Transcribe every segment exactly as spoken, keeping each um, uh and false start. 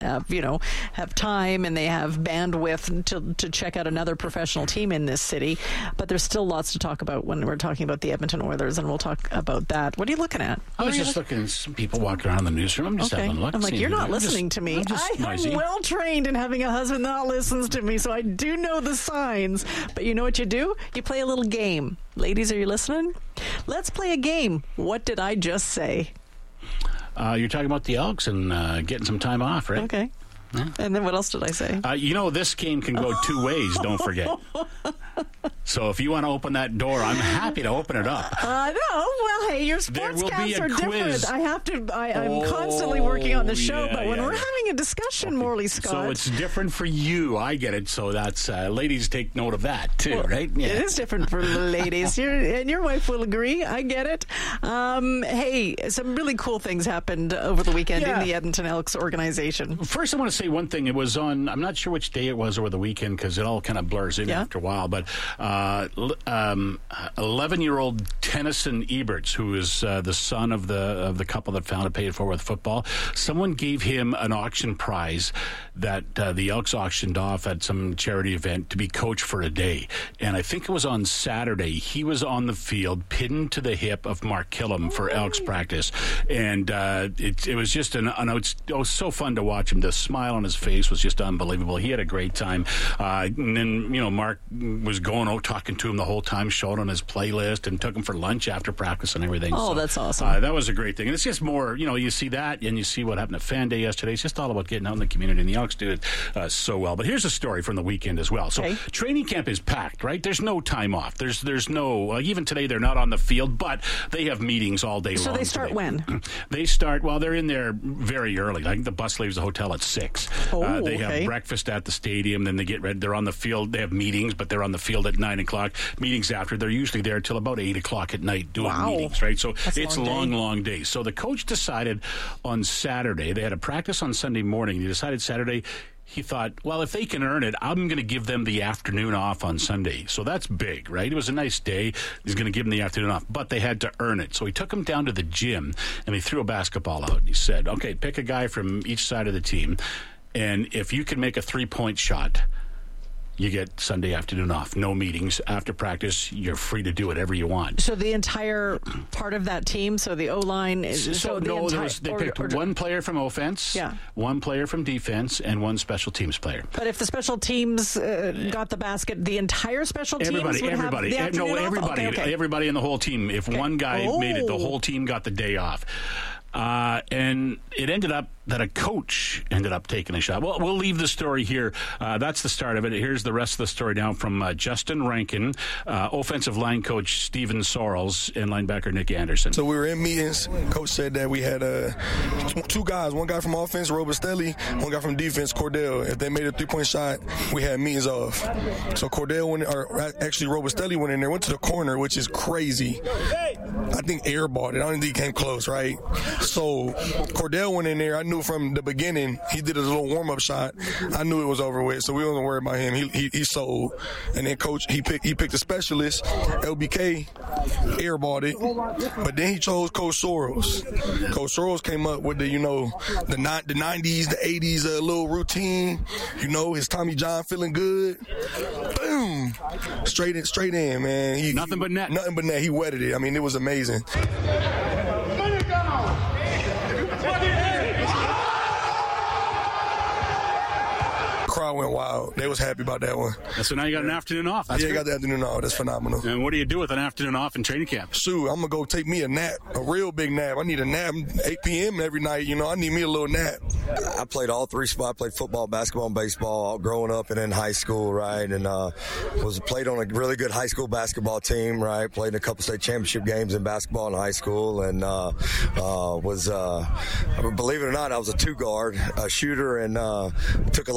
have, you know, have time and they have bandwidth to, to check out another professional team in this city. But there's still lots to talk about when we're talking about the Edmonton Oilers, and we'll talk about that. What are you looking at? I was just looking at some people walking around the newsroom. I'm just okay. having a look. I'm like, you're not listening just, to me. I'm I, I'm well trained in having a husband that listens to me, so I do know the signs. But you know what you do? You play a little game. Ladies, are you listening? Let's play a game. What did I just say? Uh, you're talking about the Elks and uh, getting some time off, right? Okay. Yeah. And then what else did I say? Uh, you know, this game can go two ways, don't forget. So if you want to open that door, I'm happy to open it up. Uh, no, well, hey, your sportscasts are different. I have to, I, I'm oh, constantly working on the show, yeah, but when yeah, we're yeah. having a discussion, okay. Morley Scott. So it's different for you. I get it. So that's, uh, ladies take note of that, too, well, right? Yeah. It is different for ladies. You're, and your wife will agree. I get it. Um, hey, some really cool things happened over the weekend yeah. in the Edmonton Elks organization. First, I want to say one thing. It was on, I'm not sure which day it was over the weekend because it all kind of blurs in yeah. after a while, but uh, um, eleven-year-old Tennyson Eberts, who is uh, the son of the of the couple that founded Pay It Forward Football, someone gave him an auction prize that uh, the Elks auctioned off at some charity event to be coach for a day. And I think it was on Saturday. He was on the field, pinned to the hip of Mark Killam for Elks practice. And uh, it, it was just an, an it was so fun to watch him. The smile on his face was just unbelievable. He had a great time. Uh, and then, you know, Mark was going out talking to him the whole time, showed on his playlist, and took him for lunch after practice and everything. Oh, so, that's awesome. Uh, that was a great thing. And it's just more, you know, you see that and you see what happened at Fan Day yesterday. It's just all about getting out in the community, and the Elks do it uh, so well. But here's a story from the weekend as well. So okay. training camp is packed, right? There's no time off. There's there's no, uh, even today they're not on the field, but they have meetings all day so long. So they start today. when? They start, well, they're in there very early. I think the bus leaves the hotel at six. Oh, uh, they okay. have breakfast at the stadium, then they get ready. They're on the field. They have meetings, but they're on the field at nine o'clock. Meetings after. They're usually there till about eight o'clock at night doing wow. meetings, right? So That's it's a long, long, day. long days. So the coach decided on Saturday, they had a practice on Sunday morning. He decided Saturday, he thought, well, if they can earn it, I'm going to give them the afternoon off on Sunday. So that's big, right? It was a nice day. He's going to give them the afternoon off, but they had to earn it. So he took them down to the gym, and he threw a basketball out. And he said, okay, pick a guy from each side of the team, and if you can make a three-point shot, you get Sunday afternoon off. No meetings. After practice, you're free to do whatever you want. So the entire part of that team, so the O-line is... So, so the no, entire, there was, they picked or, or, one player from offense, yeah. one player from defense, and one special teams player. But if the special teams uh, got the basket, the entire special teams everybody, would everybody, have the no, afternoon everybody, off? Okay, okay. everybody in the whole team. If okay. one guy oh. made it, the whole team got the day off. Uh, and it ended up that a coach ended up taking a shot. Well, we'll leave the story here. Uh, that's the start of it. Here's the rest of the story now from uh, Justin Rankin, uh, offensive line coach Steven Sorrells, and linebacker Nick Anderson. So we were in meetings. Coach said that we had uh, two guys, one guy from offense, Robustelli, one guy from defense, Cordell. If they made a three-point shot, we had meetings off. So Cordell went, or actually Robustelli went in there, went to the corner, which is crazy. I think airballed it. I don't think he came close, right? So Cordell went in there. I knew from the beginning he did a little warm-up shot. I knew it was over with, so we wasn't worried about him. He he, he sold. And then coach, he picked he picked a specialist, L B K, airballed it. But then he chose Coach Sorrells. Coach Sorrells came up with the, you know, the ni- the nineties, the eighties uh, little routine. You know, his Tommy John feeling good. Boom. Straight in, straight in, man. He, nothing but net. Nothing but net. He wetted it. I mean, it was amazing. Crowd went wild. They was happy about that one. So now you got an afternoon off. That's yeah, I great. got the afternoon off. That's phenomenal. And what do you do with an afternoon off in training camp? Shoot, I'm going to go take me a nap, a real big nap. I need a nap eight p.m. every night. You know, I need me a little nap. I played all three sports. I played football, basketball, and baseball growing up and in high school, right? And uh, was played on a really good high school basketball team, right? Played in a couple state championship games in basketball in high school, and uh, uh, was, uh, believe it or not, I was a two guard, a shooter, and uh, took a lot of charge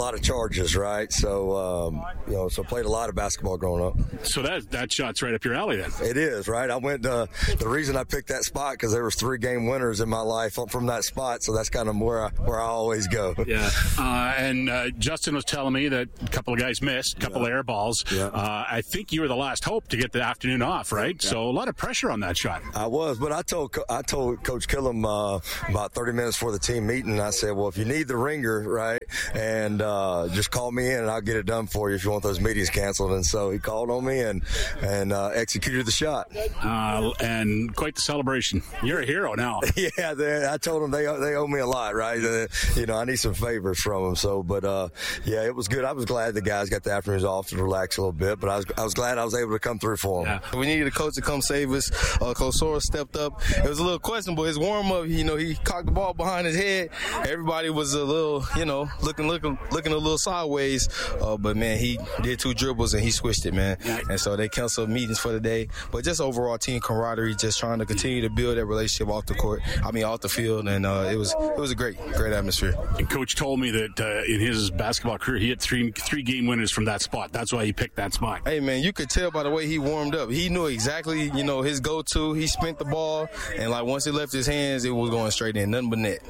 Charges, right? So, um, you know, so played a lot of basketball growing up. So that that shot's right up your alley then. It is, right? I went, uh, the reason I picked that spot, because there was three game winners in my life from that spot, so that's kind of where I, where I always go. Yeah, uh, and uh, Justin was telling me that a couple of guys missed, a couple yeah. of air balls. Yeah. Uh, I think you were the last hope to get the afternoon off, right? Yeah. So a lot of pressure on that shot. I was, but I told I told Coach Killam uh, about thirty minutes before the team meeting, I said, well, if you need the ringer, right, and uh, just call me in and I'll get it done for you if you want those meetings canceled. And so he called on me and, and uh, executed the shot. Uh, and quite the celebration. You're a hero now. Yeah, they, I told them they they owe me a lot, right? Uh, you know, I need some favors from them. So, but uh, yeah, it was good. I was glad the guys got the afternoons off to relax a little bit, but I was I was glad I was able to come through for them. Yeah. We needed a coach to come save us. Uh, Coach Soros stepped up. It was a little questionable. His warm up, you know, he cocked the ball behind his head. Everybody was a little, you know, looking looking looking a little sideways. Uh, but man, he did two dribbles and he switched it, man. And so they canceled meetings for the day. But just overall team camaraderie, just trying to continue to build that relationship off the court. I mean, off the field, and uh, it was it was a great great atmosphere. And Coach told me that uh, in his basketball career, he had three three game winners from that spot. That's why he picked that spot. Hey man, you could tell by the way he warmed up. He knew exactly, you know, his go-to. He spent the ball, and like once it left his hands, it was going straight in, nothing but net.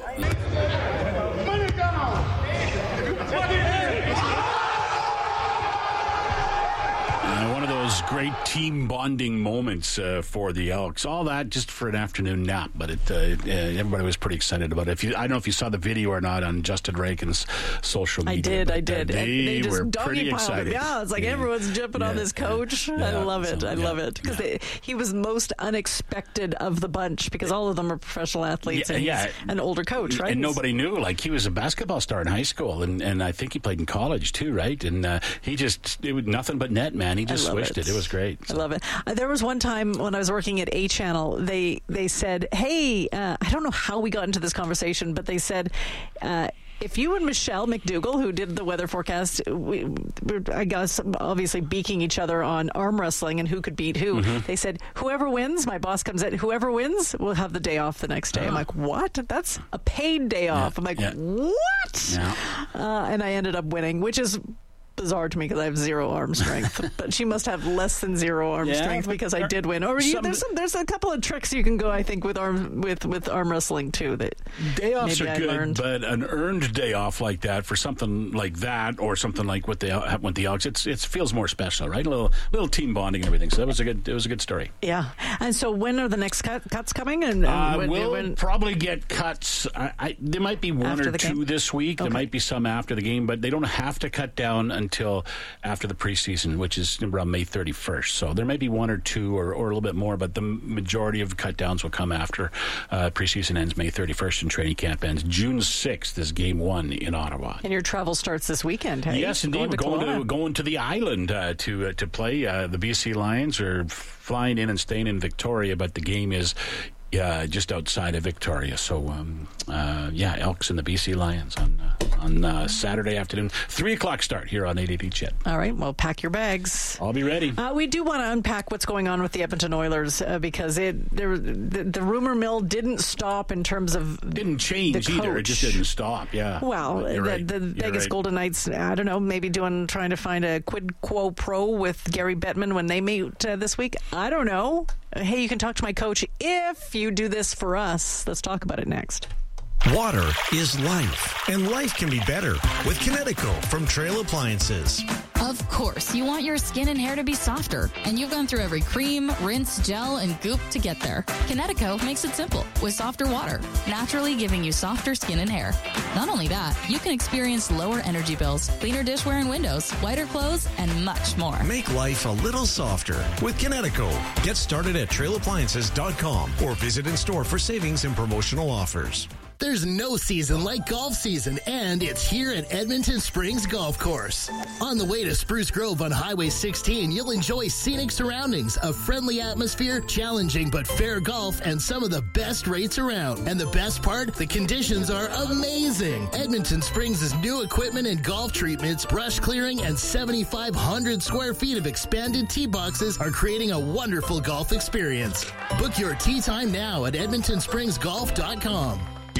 One of those great team bonding moments uh, for the Elks. All that just for an afternoon nap, but it, uh, it, uh, everybody was pretty excited about it. If you, I don't know if you saw the video or not on Justin Rankin's social media. I did, I did. Uh, they, they just were pretty excited. Him. Yeah, it's like yeah. everyone's jumping yeah. on this coach. Yeah. I love it. So, I yeah. love it because yeah. he was most unexpected of the bunch because all of them are professional athletes yeah, and yeah. he's an older coach, right? And nobody knew. Like he was a basketball star in high school, and, and I think he played in college too, right? And uh, he just it was nothing but net, man. He just switched it. it. It was great. I love it. Uh, there was one time when I was working at A Channel, they they said, hey, uh, I don't know how we got into this conversation, but they said, uh, if you and Michelle McDougall, who did the weather forecast, we, we're, I guess, obviously beaking each other on arm wrestling and who could beat who, mm-hmm. they said, whoever wins, my boss comes in, whoever wins will have the day off the next day. Oh. I'm like, what? That's a paid day off. Yeah. I'm like, yeah. what? Yeah. Uh, and I ended up winning, which is bizarre to me because I have zero arm strength, but she must have less than zero arm yeah, strength because I did win. Or you, there's some, there's a couple of tricks you can go, I think, with arm with, with arm wrestling too. That day offs are I good, learned. But an earned day off like that for something like that, or something like what they have with the Elks, it's it feels more special, right? A little little team bonding and everything. So that was a good it was a good story. Yeah. And so when are the next cut, cuts coming? And, and uh, when, we'll when, probably get cuts. I, I, there might be one or two game? this week. Okay. There might be some after the game, but they don't have to cut down until after the preseason, which is around May thirty-first. So there may be one or two or, or a little bit more, but the majority of cut downs will come after uh, preseason ends May thirty-first and training camp ends. June sixth is game one in Ottawa. And your travel starts this weekend, hey? Yes, indeed. We're going to, going to the island uh, to uh, to play. Uh, the B C Lions are flying in and staying in Victoria, but the game is uh, just outside of Victoria. So, um, uh, yeah, Elks and the B C Lions on uh, on uh, Saturday afternoon. three o'clock start here on eight eighty Chet. All right, well, pack your bags. I'll be ready. Uh, we do want to unpack what's going on with the Edmonton Oilers uh, because it there, the, the rumor mill didn't stop in terms of Didn't change either. It just didn't stop, yeah. Well, the, right. the Vegas right. Golden Knights, I don't know, maybe doing trying to find a quid quo pro with Gary Bettman when they meet uh, this week. I don't know. Hey, you can talk to my coach if you do this for us. Let's talk about it next. Water is life, and life can be better with Kinetico from Trail Appliances. Of course, you want your skin and hair to be softer, and you've gone through every cream, rinse, gel, and goop to get there. Kinetico makes it simple with softer water, naturally giving you softer skin and hair. Not only that, you can experience lower energy bills, cleaner dishware and windows, whiter clothes, and much more. Make life a little softer with Kinetico. Get started at trail appliances dot com or visit in store for savings and promotional offers. There's no season like golf season, and it's here at Edmonton Springs Golf Course. On the way to Spruce Grove on Highway sixteen, you'll enjoy scenic surroundings, a friendly atmosphere, challenging but fair golf, and some of the best rates around. And the best part, the conditions are amazing. Edmonton Springs' new equipment and golf treatments, brush clearing, and seventy-five hundred square feet of expanded tee boxes are creating a wonderful golf experience. Book your tee time now at edmonton springs golf dot com.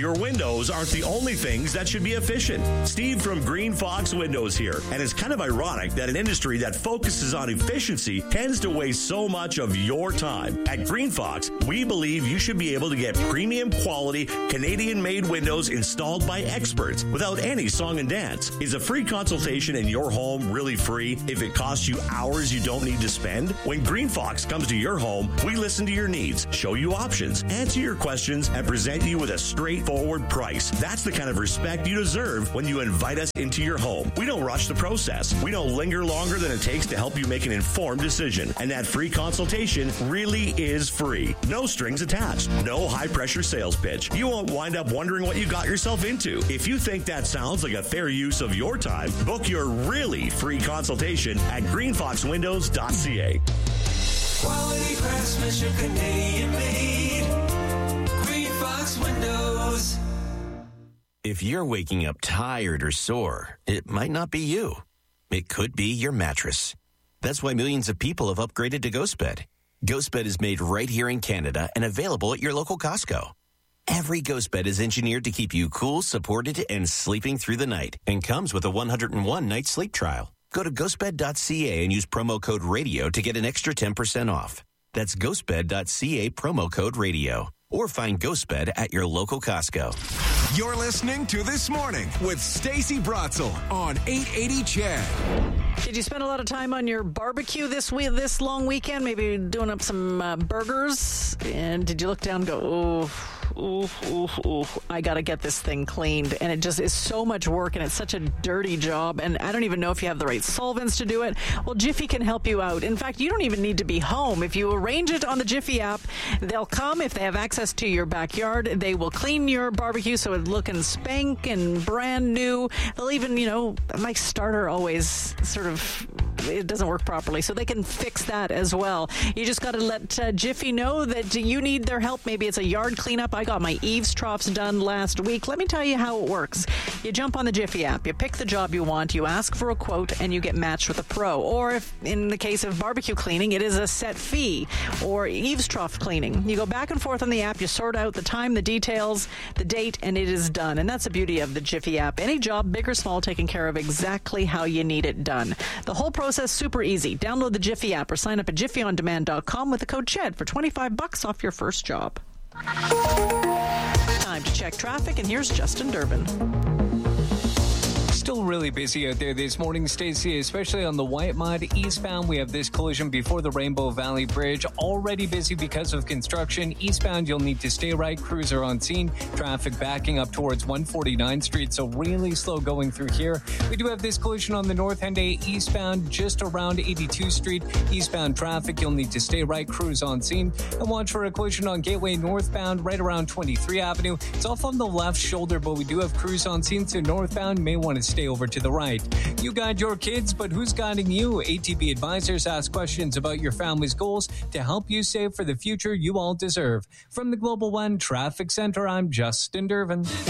Your windows aren't the only things that should be efficient. Steve from Green Fox Windows here, and it's kind of ironic that an industry that focuses on efficiency tends to waste so much of your time. At Green Fox, we believe you should be able to get premium quality Canadian-made windows installed by experts without any song and dance. Is a free consultation in your home really free if it costs you hours you don't need to spend? When Green Fox comes to your home, we listen to your needs, show you options, answer your questions, and present you with a straightforward price. That's the kind of respect you deserve when you invite us into your home. We don't rush the process. We don't linger longer than it takes to help you make an informed decision. And that free consultation really is free. No strings attached. No high-pressure sales pitch. You won't wind up wondering what you got yourself into. If you think that sounds like a fair use of your time, book your really free consultation at green fox windows dot c a. Quality craftsmanship, Canadian made. Green Fox Windows. If you're waking up tired or sore, it might not be you. It could be your mattress. That's why millions of people have upgraded to GhostBed. GhostBed is made right here in Canada and available at your local Costco. Every GhostBed is engineered to keep you cool, supported, and sleeping through the night, and comes with a one hundred one night sleep trial. Go to ghost bed dot c a and use promo code RADIO to get an extra ten percent off. That's ghost bed dot c a, promo code RADIO. Or find GhostBed at your local Costco. You're listening to This Morning with Stacey Brotzel on eight eighty C H E D. Did you spend a lot of time on your barbecue this week, this long weekend? Maybe doing up some uh, burgers? And did you look down and go, oh, oof, oof, oof, I got to get this thing cleaned. And it just is so much work, and it's such a dirty job. And I don't even know if you have the right solvents to do it. Well, Jiffy can help you out. In fact, you don't even need to be home. If you arrange it on the Jiffy app, they'll come. If they have access to your backyard, they will clean your barbecue so it's looking spank and brand new. They'll even, you know, my starter always sort of, it doesn't work properly, so they can fix that as well. You just got to let uh, Jiffy know that you need their help. Maybe it's a yard cleanup. I got my eaves troughs done last week. Let me tell you how it works. You jump on the Jiffy app, you pick the job you want, you ask for a quote, and you get matched with a pro. Or if, in the case of barbecue cleaning, it is a set fee. Or eaves trough cleaning. You go back and forth on the app, you sort out the time, the details, the date, and it is done. And that's the beauty of the Jiffy app. Any job, big or small, taken care of exactly how you need it done. The whole process super easy. Download the Jiffy app or sign up at jiffy on demand dot com with the code C H E D for twenty-five bucks off your first job. Time to check traffic, and here's Justin Durbin. Still really busy out there this morning, Stacey, especially on the White Mud eastbound. We have this collision before the Rainbow Valley Bridge. Already busy because of construction. Eastbound, you'll need to stay right. Crews are on scene. Traffic backing up towards one forty-ninth Street, so really slow going through here. We do have this collision on the North Henday eastbound, just around eighty-second Street. Eastbound traffic, you'll need to stay right. Crews on scene. And watch for a collision on Gateway northbound, right around twenty-third Avenue. It's off on the left shoulder, but we do have crews on scene, so northbound may want to stay over to the right. You guide your kids, but who's guiding you? A T B Advisors ask questions about your family's goals to help you save for the future you all deserve. From the Global One Traffic Center, I'm Justin Durbin.